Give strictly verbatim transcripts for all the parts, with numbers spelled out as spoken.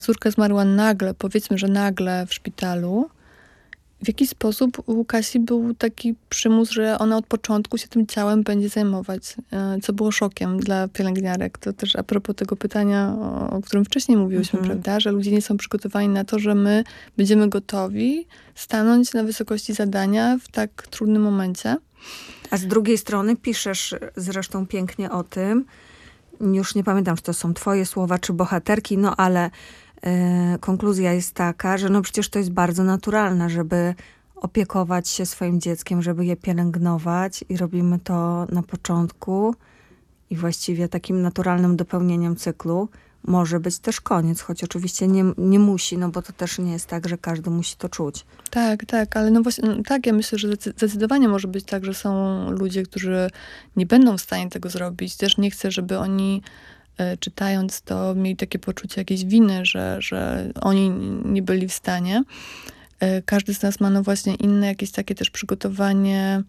córka zmarła nagle, powiedzmy, że nagle w szpitalu, w jakiś sposób u Kasi był taki przymus, że ona od początku się tym ciałem będzie zajmować, co było szokiem dla pielęgniarek. To też a propos tego pytania, o, o którym wcześniej mówiłyśmy, Mhm. prawda, że ludzie nie są przygotowani na to, że my będziemy gotowi stanąć na wysokości zadania w tak trudnym momencie. A z drugiej strony piszesz zresztą pięknie o tym, już nie pamiętam, czy to są twoje słowa, czy bohaterki, no ale y, konkluzja jest taka, że no przecież to jest bardzo naturalne, żeby opiekować się swoim dzieckiem, żeby je pielęgnować i robimy to na początku i właściwie takim naturalnym dopełnieniem cyklu może być też koniec, choć oczywiście nie, nie musi, no bo to też nie jest tak, że każdy musi to czuć. Tak, tak, ale no właśnie, no tak, ja myślę, że zdecydowanie może być tak, że są ludzie, którzy nie będą w stanie tego zrobić. Też nie chcę, żeby oni e, czytając to mieli takie poczucie jakiejś winy, że, że oni nie byli w stanie. E, każdy z nas ma no właśnie inne jakieś takie też przygotowanie,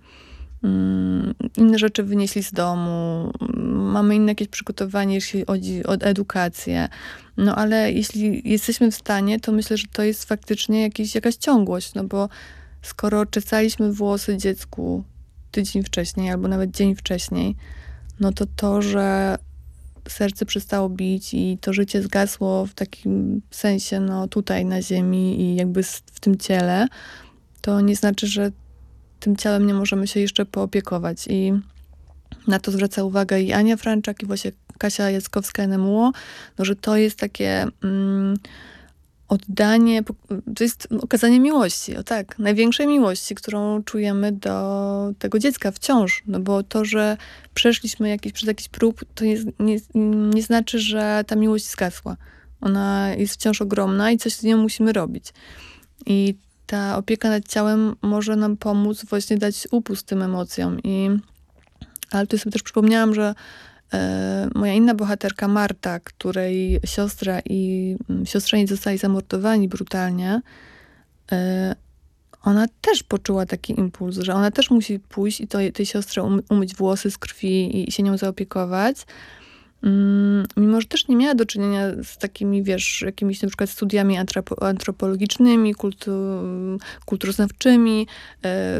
mm, inne rzeczy wynieśli z domu, mamy inne jakieś przygotowanie, jeśli chodzi o edukację. No ale jeśli jesteśmy w stanie, to myślę, że to jest faktycznie jakiś, jakaś ciągłość, no bo skoro czesaliśmy włosy dziecku tydzień wcześniej, albo nawet dzień wcześniej, no to to, że serce przestało bić i to życie zgasło w takim sensie, no tutaj na ziemi i jakby w tym ciele, to nie znaczy, że tym ciałem nie możemy się jeszcze poopiekować. I na to zwraca uwagę i Ania Franczak, i właśnie Kasia Jackowska-N M U O, no, że to jest takie mm, oddanie, to jest okazanie miłości, o tak, największej miłości, którą czujemy do tego dziecka wciąż, no bo to, że przeszliśmy jakiś, przez jakiś prób, to jest, nie, nie znaczy, że ta miłość zgasła. Ona jest wciąż ogromna i coś z nią musimy robić. I ta opieka nad ciałem może nam pomóc właśnie dać upust tym emocjom. I, ale tu sobie też przypomniałam, że e, moja inna bohaterka Marta, której siostra i siostrzeniec zostali zamordowani brutalnie, e, ona też poczuła taki impuls, że ona też musi pójść i to, tej siostrze um, umyć włosy z krwi i, i się nią zaopiekować. Mm, mimo, że też nie miała do czynienia z takimi, wiesz, jakimiś na przykład studiami antropo, antropologicznymi, kultu, kulturoznawczymi, e,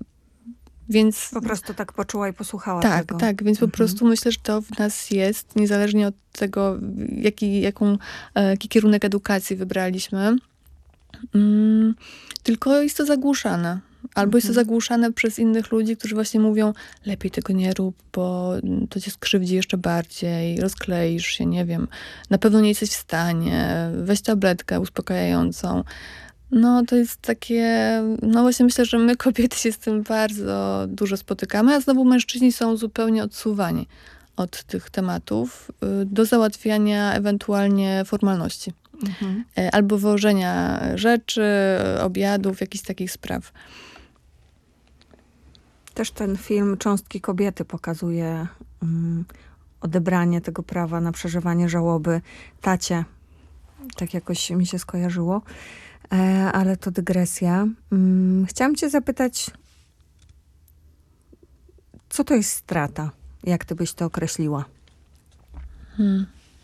więc... Po prostu tak poczuła i posłuchała tak, tego. Tak, tak, więc mhm. po prostu myślę, że to w nas jest, niezależnie od tego, jaki, jaką, jaki kierunek edukacji wybraliśmy. Mm, tylko jest to zagłuszane. Albo mhm. jest to zagłuszane przez innych ludzi, którzy właśnie mówią, lepiej tego nie rób, bo to cię skrzywdzi jeszcze bardziej, rozkleisz się, nie wiem, na pewno nie jesteś w stanie, weź tabletkę uspokajającą. No to jest takie, no właśnie myślę, że my kobiety się z tym bardzo dużo spotykamy, a znowu mężczyźni są zupełnie odsuwani od tych tematów do załatwiania ewentualnie formalności. Mhm. Albo wożenia rzeczy, obiadów, jakichś takich spraw. Też ten film Cząstki kobiety pokazuje um, odebranie tego prawa na przeżywanie żałoby tacie. Tak jakoś mi się skojarzyło. E, ale to dygresja. Um, chciałam cię zapytać, co to jest strata? Jak ty byś to określiła? Hmm.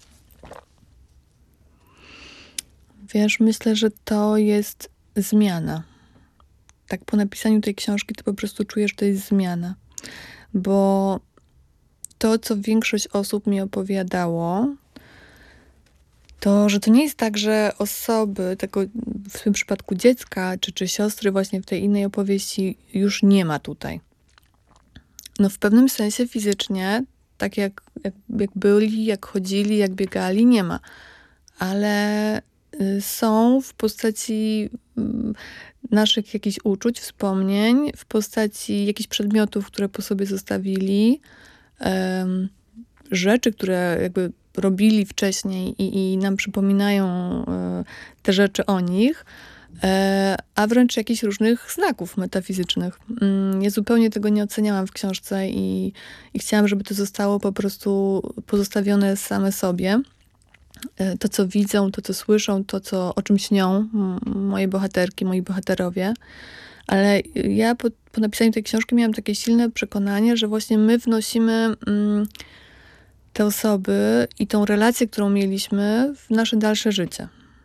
Wiesz, myślę, że to jest zmiana. Tak po napisaniu tej książki to po prostu czujesz, że to jest zmiana. Bo to, co większość osób mi opowiadało, to, że to nie jest tak, że osoby, tego, w tym przypadku dziecka, czy, czy siostry właśnie w tej innej opowieści już nie ma tutaj. No w pewnym sensie fizycznie, tak jak, jak, jak byli, jak chodzili, jak biegali, nie ma. Ale y, są w postaci y, naszych jakichś uczuć, wspomnień, w postaci jakichś przedmiotów, które po sobie zostawili, y, rzeczy, które jakby robili wcześniej i, i nam przypominają y, te rzeczy o nich, a wręcz jakichś różnych znaków metafizycznych. Ja zupełnie tego nie oceniałam w książce i, i chciałam, żeby to zostało po prostu pozostawione same sobie. To, co widzą, to, co słyszą, to, co, o czym śnią moje bohaterki, moi bohaterowie. Ale ja po, po napisaniu tej książki miałam takie silne przekonanie, że właśnie my wnosimy mm, te osoby i tą relację, którą mieliśmy w nasze dalsze życie.